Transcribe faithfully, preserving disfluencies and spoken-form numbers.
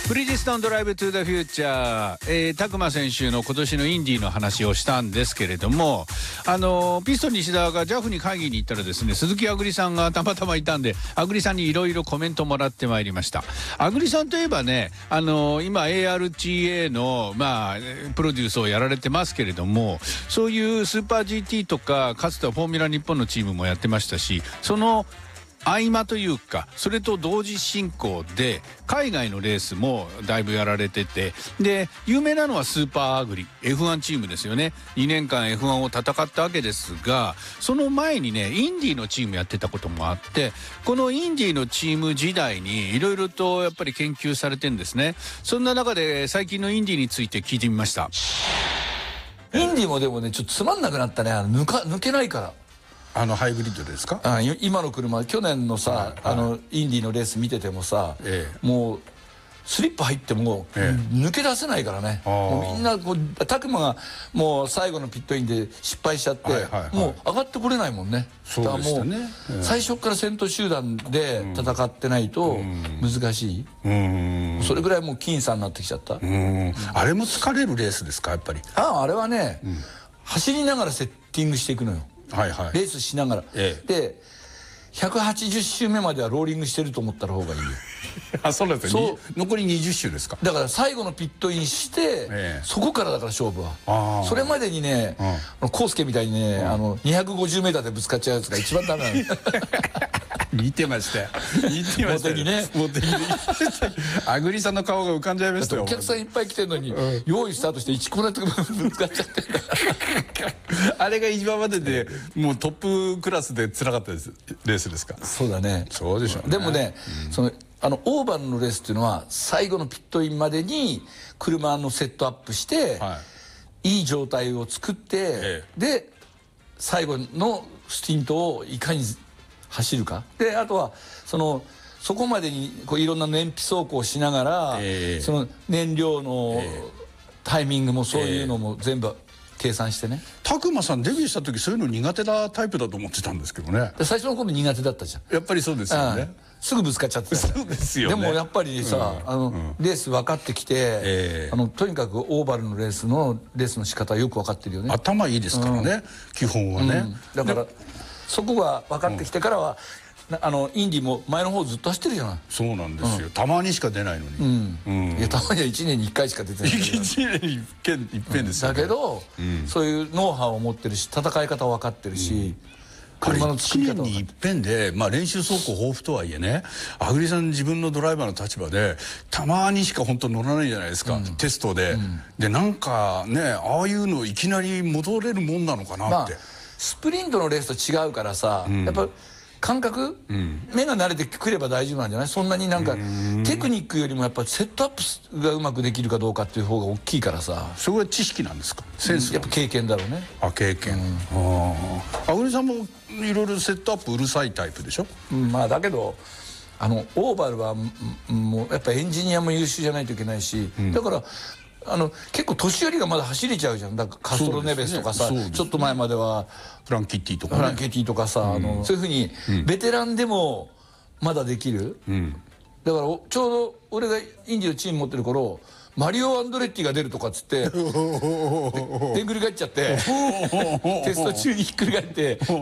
ブリヂストンドライブトゥーザフューチャー、えー、拓磨選手の今年のインディーの話をしたんですけれども、あのピストン西澤が ジャフ に会議に行ったらですね、鈴木あぐりさんがたまたまいたんで、あぐりさんにいろいろコメントもらってまいりました。あぐりさんといえばね、あの今 エーアールティーエー のまあプロデュースをやられてますけれども、そういうスーパー ジーティー とかかつてはフォーミュラ日本のチームもやってましたし、その合間というかそれと同時進行で海外のレースもだいぶやられてて、で有名なのはスーパーアグリ エフワン チームですよね。にねんかん エフワン を戦ったわけですが、その前にねインディーのチームやってたこともあって、このインディーのチーム時代にいろいろとやっぱり研究されてんですね。そんな中で最近のインディーについて聞いてみました。 インディーもでもねちょっとつまんなくなったね。あの抜か抜けないから。 あのハイブリッドですか？ あ今の車、去年のさ、はいはい、あのインディーのレース見ててもさ、ええ、もうスリップ入っても、ええ、抜け出せないからね。もうみんなこう拓磨がもう最後のピットインで失敗しちゃって、はいはいはい、もう上がってこれないもんね。 そうでしたね。 もう最初から先頭集団で戦ってないと難しい。うんそれぐらいもう僅差になってきちゃった。 うんあれも疲れるレースですかやっぱり？ あああれはね、うん、走りながらセッティングしていくのよ。 はいはい、 レースしながら、ええ、でひゃくはちじゅっ周目まではローリングしてると思った方がいいよ。 あそうなんですよ。残りにじゅっ周ですか？ だから最後のピットインして、ええ、そこからだから勝負は。それまでにね、うん、コースケみたいにね、うん、あのにひゃくごじゅうメーターでぶつかっちゃうやつが一番ダメなの。 見てましたよ。見てましたよ。ね。あぐりさんの顔が浮かんじゃいましたよ。 お客さんいっぱい来てるのに、うん、用意スタートしていちコーナーとかぶつかっちゃって。 あれが今まででもうトップクラスで辛かったですレースですか？ そうだね。 そうでしょうね。 でもね、うん、そのあのオーバルのレースっていうのは最後のピットインまでに車のセットアップして、はい、いい状態を作って、ええ、で最後のスティントをいかに走るかで、あとはそのそこまでにこういろんな燃費走行をしながら、えー、その燃料のタイミングもそういうのも全部計算してね。 拓磨さんデビューした時そういうの苦手なタイプだと思ってたんですけどね。 最初の頃苦手だったじゃん。 やっぱりそうですよね。 すぐぶつかっちゃってた。 そうですよね。 でもやっぱりさ、うん、あの、うん、レース分かってきて、えー、あのとにかくオーバルのレースのレースの仕方はよく分かってるよね。 頭いいですからね、うん、基本はね、 うん、だからそこが分かってきてからは、うん、あのインディも前の方ずっと走ってるじゃない。 そうなんですよ、うん、たまにしか出ないのに、うんうん、いやたまにはいちねんにいっかいしか出てない。いちねんにいっぺんですよね。 だけど、うん、そういうノウハウを持ってるし戦い方分かってるし、うん車の作り方いちねんにいっぺんで、まあ、練習走行豊富とはいえね、あぐりさん自分のドライバーの立場でたまにしか本当乗らないじゃないですか、うん、テストで、うん、でなんかねああいうのいきなり戻れるもんなのかなって、まあ、 スプリントのレースと違うからさ、うん、やっぱ感覚、うん、目が慣れてくれば大丈夫なんじゃない？そんなになんかテクニックよりもやっぱセットアップがうまくできるかどうかっていう方が大きいからさ。 それは知識なんですか？センス？ やっぱ経験だろうね。 あ経験、うん、ああぐりさんもいろいろセットアップうるさいタイプでしょ？ うん、まあだけどあのオーバルはもうやっぱエンジニアも優秀じゃないといけないし、うん、だからあの結構年寄りがまだ走れちゃうじゃん。だからカストロネベスとかさ、ねね、ちょっと前まではフランケッティとか、ね、 フランケッティとかさ、うん、あのそういうふうにベテランでもまだできる、うん、だからちょうど俺がインディのチーム持ってる頃マリオ・アンドレッティが出るとかっつってでんぐり返っちゃってテスト中にひっくり返って